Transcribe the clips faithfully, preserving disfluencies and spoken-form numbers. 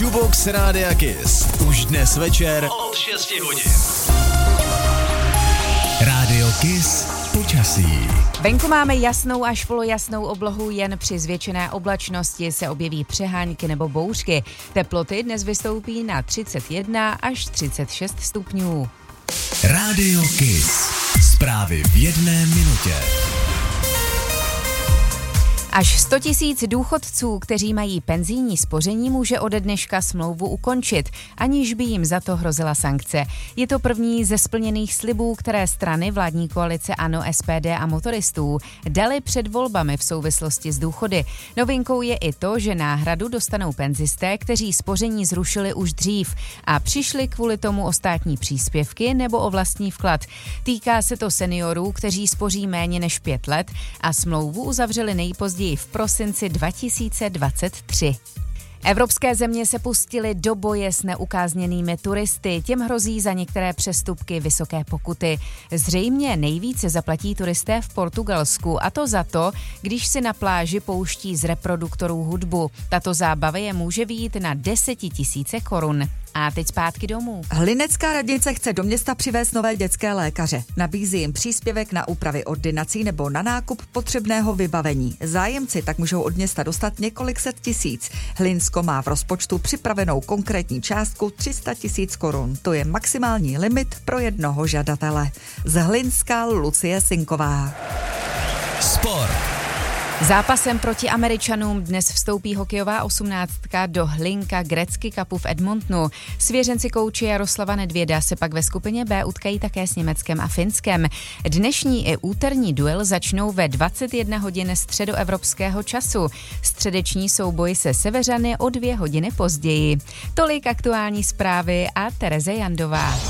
Jukebox Rádia Kiss. Už dnes večer od šesti hodin. Rádio Kiss počasí. Venku máme jasnou až polojasnou oblohu, jen při zvětšené oblačnosti se objeví přehánky nebo bouřky. Teploty dnes vystoupí na třicet jedna až třicet šest stupňů. Rádio Kiss. Zprávy v jedné minutě. Až sto tisíc důchodců, kteří mají penzijní spoření, může ode dneška smlouvu ukončit, aniž by jim za to hrozila sankce. Je to první ze splněných slibů, které strany vládní koalice ANO, S P D a motoristů dali před volbami v souvislosti s důchody. Novinkou je i to, že náhradu dostanou penzisté, kteří spoření zrušili už dřív a přišli kvůli tomu o státní příspěvky nebo o vlastní vklad. Týká se to seniorů, kteří spoří méně než pět let a smlouvu uzavřeli nejpozději v prosinci dva tisíce dvacet tři. Evropské země se pustily do boje s neukázněnými turisty. Těm hrozí za některé přestupky vysoké pokuty. Zřejmě nejvíce zaplatí turisté v Portugalsku, a to za to, když si na pláži pouští z reproduktorů hudbu. Tato zábava je může vyjít na desetitisíce korun. A teď zpátky domů. Hlinecká radnice chce do města přivést nové dětské lékaře. Nabízí jim příspěvek na úpravy ordinací nebo na nákup potřebného vybavení. Zájemci tak můžou od města dostat několik set tisíc. Hlinsko má v rozpočtu připravenou konkrétní částku tři sta tisíc korun. To je maximální limit pro jednoho žadatele. Z Hlinska Lucie Sinková. Sport. Zápasem proti Američanům dnes vstoupí hokejová osmnáctka do Hlinka Gretzky Cupu v Edmontonu. Svěřenci kouče Jaroslava Nedvěda se pak ve skupině B utkají také s Německem a Finskem. Dnešní i úterní duel začnou ve dvacet jedna hodin středoevropského času. Středeční souboj se Severany o dvě hodiny později. Tolik aktuální zprávy a Tereze Jandová.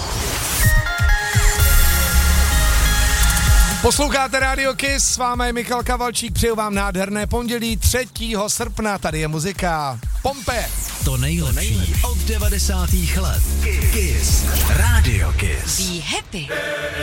Posloucháte Radio Kiss, s vámi je Michal Kavalčík, přeju vám nádherné pondělí třetího srpna, tady je muzika Pompe. To nejlepší od devadesátých let. Kiss. Radio Kiss. Be happy.